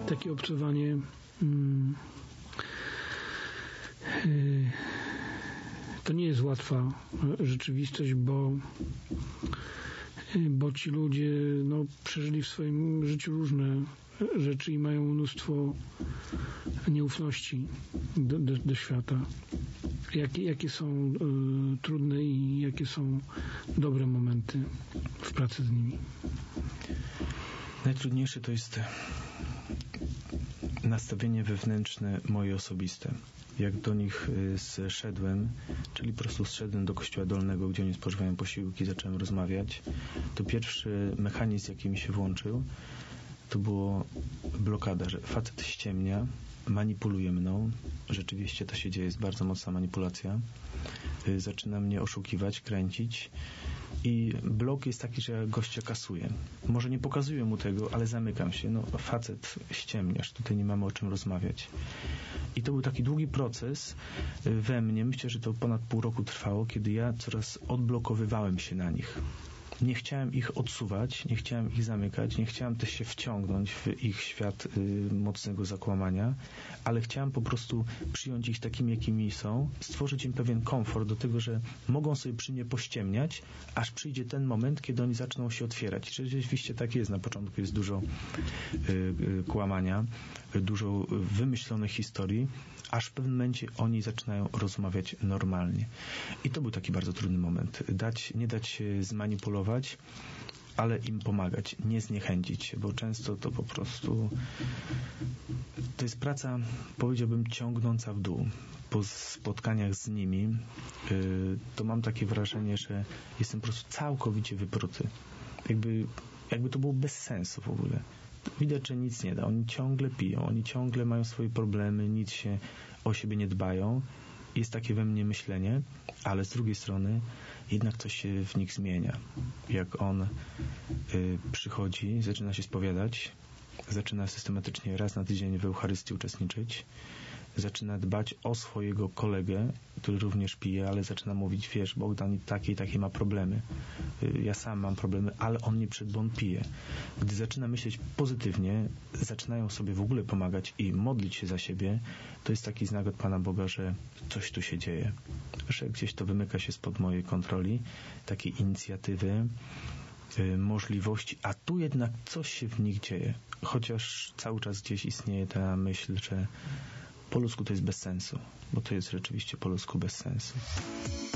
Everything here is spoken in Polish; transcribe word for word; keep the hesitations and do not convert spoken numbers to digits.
takie obcowanie mm, y, to nie jest łatwa rzeczywistość, bo bo ci ludzie no, przeżyli w swoim życiu różne rzeczy i mają mnóstwo nieufności do, do, do świata. Jakie, jakie są y, trudne i jakie są dobre momenty w pracy z nimi? Najtrudniejsze to jest nastawienie wewnętrzne moje osobiste. Jak do nich zszedłem, czyli po prostu zszedłem do kościoła dolnego, gdzie oni spożywają posiłki, zacząłem rozmawiać, to pierwszy mechanizm, jaki mi się włączył, to było blokada, że facet ściemnia, manipuluje mną. Rzeczywiście to się dzieje, jest bardzo mocna manipulacja. Zaczyna mnie oszukiwać, kręcić i blok jest taki, że ja gościa kasuję. Może nie pokazuję mu tego, ale zamykam się. No facet, ściemniasz, tutaj nie mamy o czym rozmawiać. I to był taki długi proces we mnie. Myślę, że to ponad pół roku trwało, kiedy ja coraz odblokowywałem się na nich. Nie chciałem ich odsuwać, nie chciałem ich zamykać, nie chciałem też się wciągnąć w ich świat y, mocnego zakłamania, ale chciałem po prostu przyjąć ich takimi, jakimi są, stworzyć im pewien komfort do tego, że mogą sobie przy mnie pościemniać, aż przyjdzie ten moment, kiedy oni zaczną się otwierać. Rzeczywiście tak jest. Na początku jest dużo y, y, kłamania, y, dużo wymyślonych historii, aż w pewnym momencie oni zaczynają rozmawiać normalnie. I to był taki bardzo trudny moment. Dać, nie dać się zmanipulować, ale im pomagać, nie zniechęcić się, bo często to po prostu to jest praca, powiedziałbym, ciągnąca w dół. Po spotkaniach z nimi yy, to mam takie wrażenie, że jestem po prostu całkowicie wypruty. Jakby, jakby to było bez sensu w ogóle. Widać, że nic nie da. Oni ciągle piją, oni ciągle mają swoje problemy, nic się o siebie nie dbają. Jest takie we mnie myślenie, ale z drugiej strony jednak coś się w nich zmienia. Jak on y, przychodzi, zaczyna się spowiadać, zaczyna systematycznie raz na tydzień w Eucharystii uczestniczyć, zaczyna dbać o swojego kolegę, który również pije, ale zaczyna mówić, wiesz, Bogdan i takie i takie ma problemy. Ja sam mam problemy, ale on nie przed, bo on pije. Gdy zaczyna myśleć pozytywnie, zaczynają sobie w ogóle pomagać i modlić się za siebie, to jest taki znak od Pana Boga, że coś tu się dzieje. Że gdzieś to wymyka się spod mojej kontroli, takiej inicjatywy, możliwości, a tu jednak coś się w nich dzieje. Chociaż cały czas gdzieś istnieje ta myśl, że po ludzku to jest bez sensu, bo to jest rzeczywiście po ludzku bez sensu.